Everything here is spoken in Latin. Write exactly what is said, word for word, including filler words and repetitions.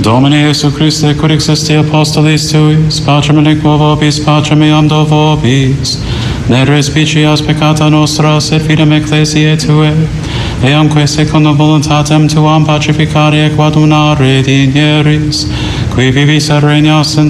Domine Iesu Christe, cur existi apostolis tuis, pacem in equo vobis, pacem eam do vobis, ne respicias peccata nostra, sed fidem ecclesiae Tue, eamque secundum voluntatem Tuam pacificare et quadunare digneris, qui vivis et regnas in